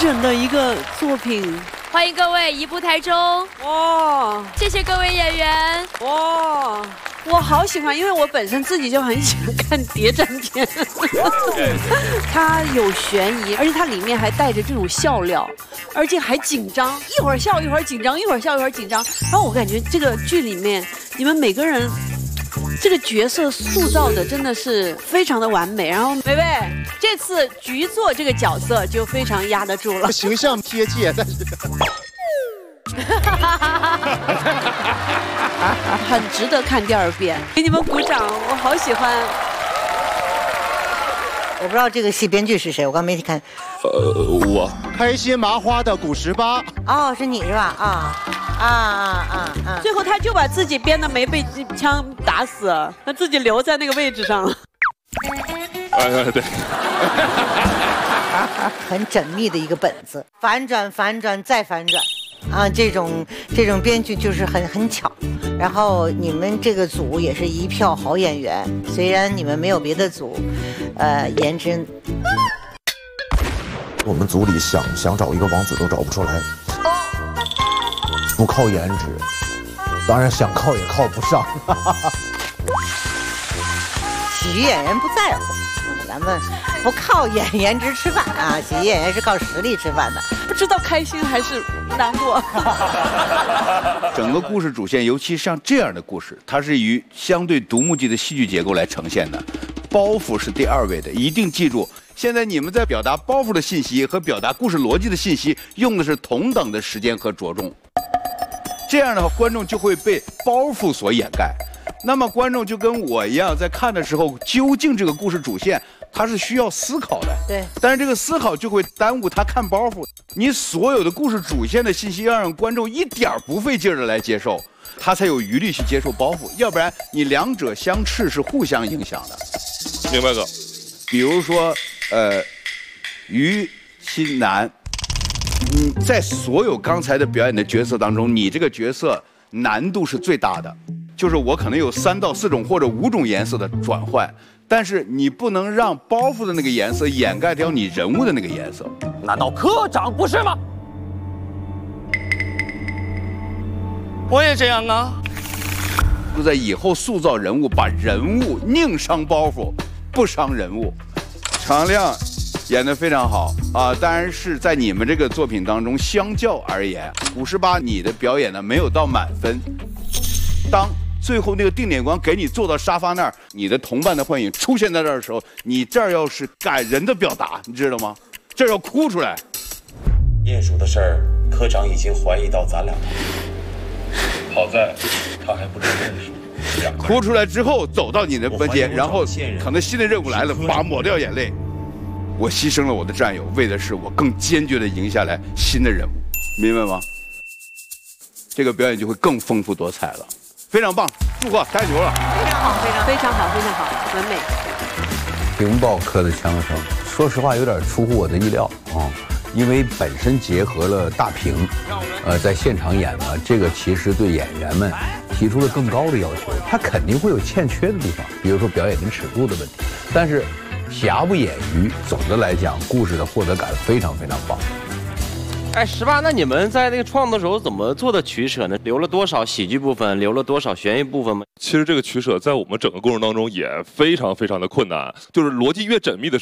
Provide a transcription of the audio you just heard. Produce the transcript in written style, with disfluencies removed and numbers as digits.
整的一个作品。 欢迎各位移步台中。 哇， 谢谢各位演员。 哇，我好喜欢，因为我本身自己就很喜欢看谍战片。它有悬疑，而且它里面还带着这种笑料，而且还紧张，一会儿笑一会儿紧张，一会儿笑一会儿紧张。然后我感觉这个剧里面，你们每个人这个角色塑造的真的是非常的完美。然后梅梅这次局座这个角色就非常压得住了， 形象贴切，但是。 很值得看第二遍，给你们鼓掌，我好喜欢。 我不知道这个戏编剧是谁，我刚没看。 我开心麻花的古18。 哦，是你是吧？ 最后他就把自己编的没被枪打死，他自己留在那个位置上了。 对。 很缜密的一个本子，反转反转再反转。啊，这种编剧就是很巧，然后你们这个组也是一票好演员，虽然你们没有别的组，颜值。 我们组里想找一个王子都找不出来，不靠颜值，当然想靠也靠不上。 喜剧演员不在乎。咱们不靠颜值吃饭啊，喜剧演员是靠实力吃饭的。 不知道开心还是难过。 整个故事主线，尤其像这样的故事，它是以相对独幕剧的戏剧结构来呈现的，包袱是第2位的，一定记住。现在你们在表达包袱的信息和表达故事逻辑的信息，用的是同等的时间和着重。这样的话，观众就会被包袱所掩盖。那么观众就跟我一样，在看的时候，究竟这个故事主线它是需要思考的， 对。 但是这个思考就会耽误他看包袱。你所有的故事主线的信息要让观众一点不费劲的来接受，他才有余力去接受包袱，要不然你两者相斥是互相影响的。 明白哥。 比如说，于新南，在所有刚才的表演的角色当中，你这个角色难度是最大的。就是我可能有3到4种或者5种颜色的转换，但是你不能让包袱的那个颜色掩盖掉你人物的那个颜色。 难道科长不是吗？我也这样啊。 就在以后塑造人物，把人物宁伤包袱，不伤人物。常亮演得非常好啊，当然是在你们这个作品当中，相较而言，58你的表演呢没有到满分。当最后那个定点光给你坐到沙发那儿，你的同伴的幻影出现在这儿的时候，你这儿要是感人的表达，你知道吗？这儿要哭出来。 鼹鼠的事儿，科长已经怀疑到咱俩了。好在他还不知认识。 哭出来之后，走到你的分间，然后可能新的任务来了，把抹掉眼泪。我牺牲了我的战友，为的是我更坚决地赢下来新的任务，明白吗？这个表演就会更丰富多彩了。非常棒，祝贺，加油了！ 非常好，非常好，非常好，完美。 情报科的枪声，说实话有点出乎我的意料啊，因为本身结合了大屏，在现场演呢，这个其实对演员们提出了更高的要求，他肯定会有欠缺的地方，比如说表演跟尺度的问题，但是瑕不掩瑜，总的来讲，故事的获得感非常非常棒。 哎，18，那你们在那个创作的时候怎么做的取舍呢？留了多少喜剧部分，留了多少悬疑部分吗？ 其实这个取舍在我们整个过程当中也非常非常的困难，就是逻辑越缜密的